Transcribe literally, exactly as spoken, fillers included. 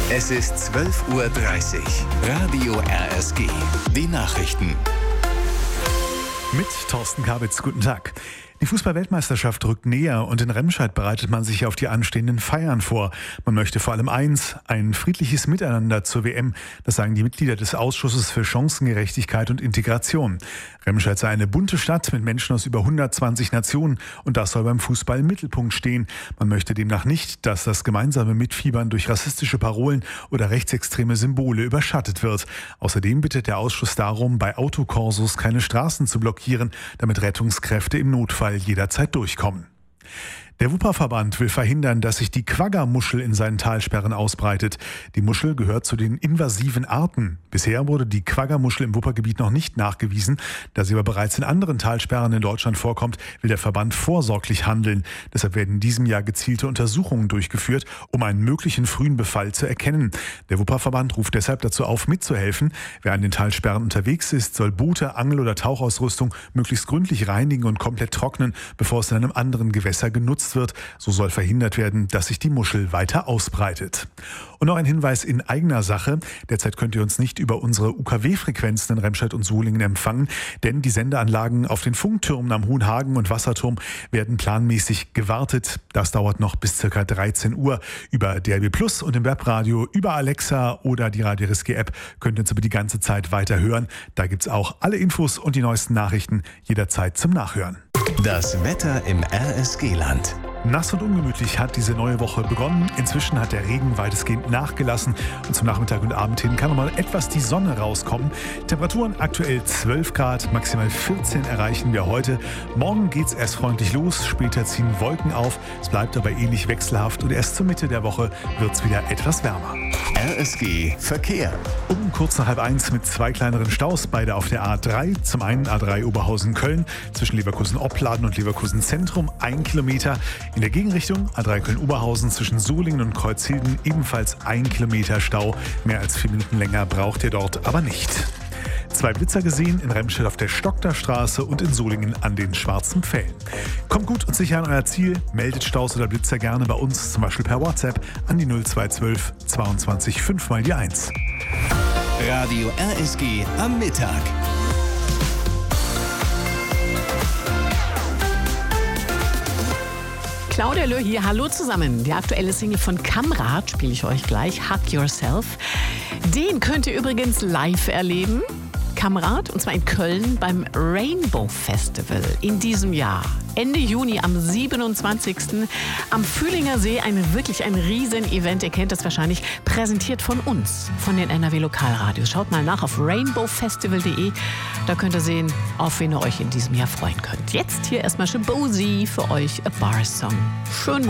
Es ist zwölf Uhr dreißig. Radio R S G. Die Nachrichten. Mit Thorsten Kabitz, guten Tag. Die Fußball-Weltmeisterschaft rückt näher und in Remscheid bereitet man sich auf die anstehenden Feiern vor. Man möchte vor allem eins, ein friedliches Miteinander zur W M. Das sagen die Mitglieder des Ausschusses für Chancengerechtigkeit und Integration. Remscheid sei eine bunte Stadt mit Menschen aus über hundertzwanzig Nationen und das soll beim Fußball im Mittelpunkt stehen. Man möchte demnach nicht, dass das gemeinsame Mitfiebern durch rassistische Parolen oder rechtsextreme Symbole überschattet wird. Außerdem bittet der Ausschuss darum, bei Autokorsos keine Straßen zu blockieren, damit Rettungskräfte im Notfall jederzeit durchkommen. Der Wupperverband will verhindern, dass sich die Quagga-Muschel in seinen Talsperren ausbreitet. Die Muschel gehört zu den invasiven Arten. Bisher wurde die Quagga-Muschel im Wuppergebiet noch nicht nachgewiesen. Da sie aber bereits in anderen Talsperren in Deutschland vorkommt, will der Verband vorsorglich handeln. Deshalb werden in diesem Jahr gezielte Untersuchungen durchgeführt, um einen möglichen frühen Befall zu erkennen. Der Wupperverband ruft deshalb dazu auf, mitzuhelfen. Wer an den Talsperren unterwegs ist, soll Boote, Angel- oder Tauchausrüstung möglichst gründlich reinigen und komplett trocknen, bevor es in einem anderen Gewässer genutzt wird. So soll verhindert werden, dass sich die Muschel weiter ausbreitet. Und noch ein Hinweis in eigener Sache. Derzeit könnt ihr uns nicht über unsere U K W-Frequenzen in Remscheid und Solingen empfangen, denn die Sendeanlagen auf den Funktürmen am Hohenhagen und Wasserturm werden planmäßig gewartet. Das dauert noch bis ca. dreizehn Uhr. Über D A B Plus und im Webradio, über Alexa oder die Radio R S G-App könnt ihr uns über die ganze Zeit weiter hören. Da gibt's auch alle Infos und die neuesten Nachrichten jederzeit zum Nachhören. Das Wetter im R S G-Land. Nass und ungemütlich hat diese neue Woche begonnen. Inzwischen hat der Regen weitestgehend nachgelassen und zum Nachmittag und Abend hin kann nochmal etwas die Sonne rauskommen. Temperaturen aktuell zwölf Grad, maximal vierzehn erreichen wir heute. Morgen geht's erst freundlich los, später ziehen Wolken auf. Es bleibt aber ähnlich wechselhaft und erst zur Mitte der Woche wird's wieder etwas wärmer. R S G Verkehr. Um kurz nach halb eins mit zwei kleineren Staus, beide auf der A drei. Zum einen A drei Oberhausen-Köln zwischen Leverkusen-Opladen und Leverkusen-Zentrum, ein Kilometer. In der Gegenrichtung A drei Köln-Oberhausen zwischen Solingen und Kreuzhilden ebenfalls ein Kilometer Stau. Mehr als vier Minuten länger braucht ihr dort aber nicht. Zwei Blitzer gesehen, in Remscheid auf der Stockterstraße und in Solingen an den Schwarzen Pfählen. Kommt gut und sicher an euer Ziel, meldet Staus oder Blitzer gerne bei uns, zum Beispiel per WhatsApp an die null zwei eins zwölf zweiundzwanzig fünf mal die eins. Radio R S G am Mittag. Claudia Löh hier, hallo zusammen. Die aktuelle Single von Kamrat spiele ich euch gleich, Hug Yourself. Den könnt ihr übrigens live erleben. Kamrat, und zwar in Köln beim Rainbow Festival in diesem Jahr. Ende Juni am siebenundzwanzigsten am Fühlinger See, ein wirklich ein Riesen-Event. Ihr kennt das wahrscheinlich, präsentiert von uns, von den N R W Lokalradios. Schaut mal nach auf rainbow festival punkt de. Da könnt ihr sehen, auf wen ihr euch in diesem Jahr freuen könnt. Jetzt hier erstmal Shabozy für euch, A Bar Song. Schön